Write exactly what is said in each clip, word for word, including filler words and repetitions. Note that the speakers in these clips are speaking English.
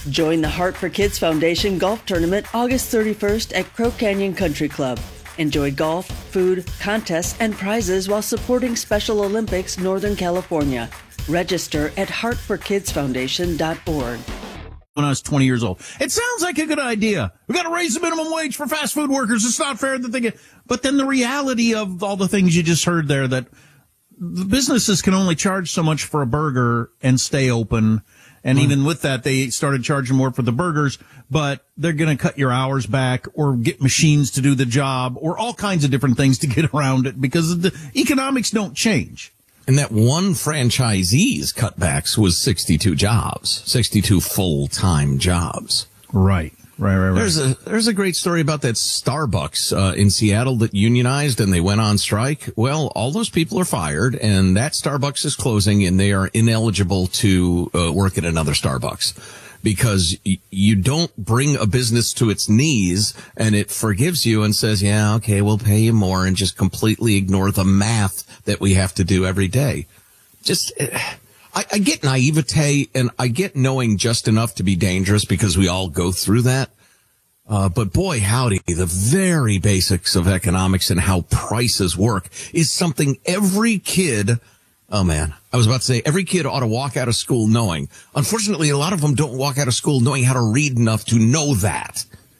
Join the Heart for Kids Foundation Golf Tournament August thirty-first at Crow Canyon Country Club. Enjoy golf, food, contests, and prizes while supporting Special Olympics Northern California. Register at heart for kids foundation dot org. When I was twenty years old, it sounds like a good idea. We got to raise the minimum wage for fast food workers. It's not fair that they get. But then the reality of all the things you just heard there, that the businesses can only charge so much for a burger and stay open. And mm. even with that, they started charging more for the burgers, but they're going to cut your hours back or get machines to do the job or all kinds of different things to get around it because the economics don't change. And that one franchisee's cutbacks was sixty-two jobs, sixty-two full-time jobs. Right, right, right, right. There's a, there's a great story about that Starbucks, uh, in Seattle that unionized and they went on strike. Well, all those people are fired and that Starbucks is closing and they are ineligible to, uh, work at another Starbucks. Because y- you don't bring a business to its knees and it forgives you and says, yeah, okay, we'll pay you more, and just completely ignore the math that we have to do every day. Just, I, I get naivete and I get knowing just enough to be dangerous because we all go through that. Uh, but boy, howdy, the very basics of economics and how prices work is something every kid Oh, man. I was about to say every kid ought to walk out of school knowing. Unfortunately, a lot of them don't walk out of school knowing how to read enough to know that.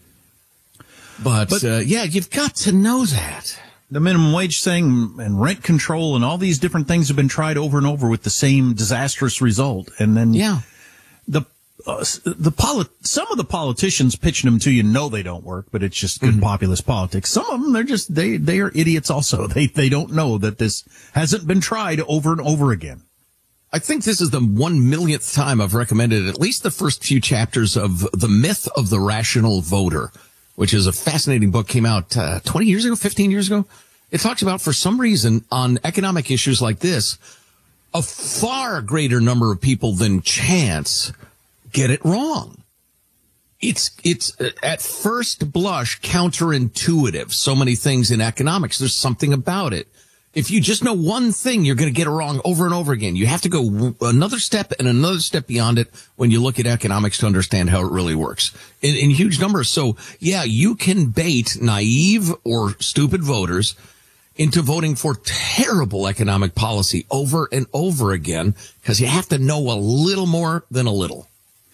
But, but uh, yeah, you've got to know that. The minimum wage thing and rent control and all these different things have been tried over and over with the same disastrous result. And then yeah. the uh, the polit- some of the politicians pitching them to you know they don't work, but it's just good mm-hmm. populist politics. Some of them, they're just, they, they are idiots also. They, they don't know that this hasn't been tried over and over again. I think this is the one millionth time I've recommended at least the first few chapters of The Myth of the Rational Voter, which is a fascinating book, came out uh, twenty years ago, fifteen years ago. It talks about, for some reason, on economic issues like this, a far greater number of people than chance get it wrong. It's, it's uh, at first blush counterintuitive. So many things in economics, there's something about it. If you just know one thing, you're going to get it wrong over and over again. You have to go w- another step and another step beyond it when you look at economics to understand how it really works in, in huge numbers. So, yeah, you can bait naive or stupid voters into voting for terrible economic policy over and over again because you have to know a little more than a little.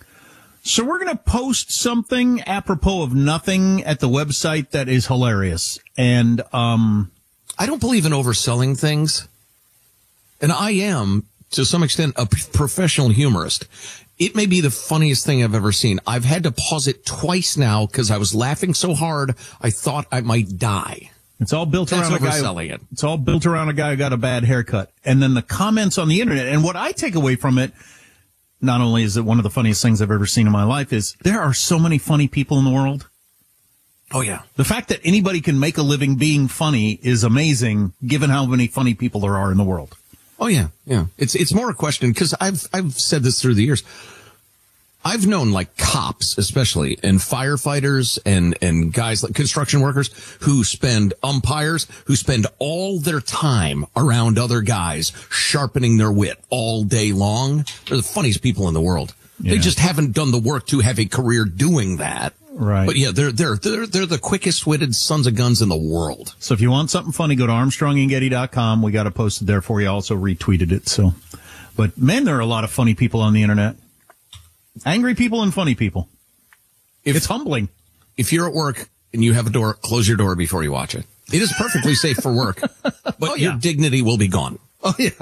So we're going to post something apropos of nothing at the website that is hilarious. And, um... I don't believe in overselling things. And I am, to some extent, a p- professional humorist. It may be the funniest thing I've ever seen. I've had to pause it twice now because I was laughing so hard I thought I might die. It's all built That's around a guy. Overselling it. It's all built around a guy who got a bad haircut. And then the comments on the internet. And what I take away from it, not only is it one of the funniest things I've ever seen in my life, is there are so many funny people in the world. Oh, yeah. The fact that anybody can make a living being funny is amazing, given how many funny people there are in the world. Oh, yeah, yeah. It's it's more a question, because I've I've said this through the years. I've known, like, cops, especially, and firefighters and, and guys like construction workers who spend umpires, who spend all their time around other guys sharpening their wit all day long. They're the funniest people in the world. Yeah. They just haven't done the work to have a career doing that. Right. But yeah, they're, they're, they're, they're the quickest witted sons of guns in the world. So if you want something funny, go to armstrong and getty dot com. We got it posted there for you. I also retweeted it. So, but man, there are a lot of funny people on the internet. Angry people and funny people. If, it's humbling. If you're at work and you have a door, close your door before you watch it. It is perfectly safe for work, but oh, yeah. your dignity will be gone. Oh, yeah.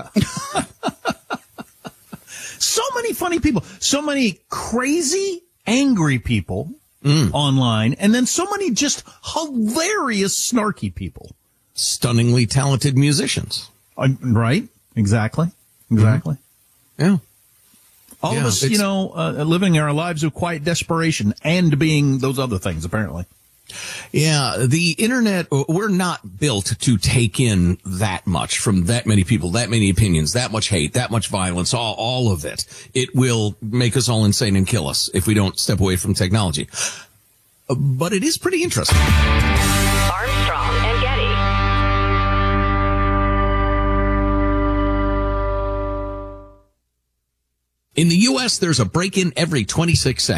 So many funny people. So many crazy, angry people mm. online. And then so many just hilarious, snarky people. Stunningly talented musicians. Uh, right. Exactly. Exactly. Mm-hmm. Yeah. All yeah, of us, you know, uh, living our lives of quiet desperation and being those other things, apparently. Yeah, the internet, we're not built to take in that much from that many people, that many opinions, that much hate, that much violence, all, all of it. It will make us all insane and kill us if we don't step away from technology. But it is pretty interesting. Armstrong and Getty. In the U S, there's a break-in every twenty-six seconds.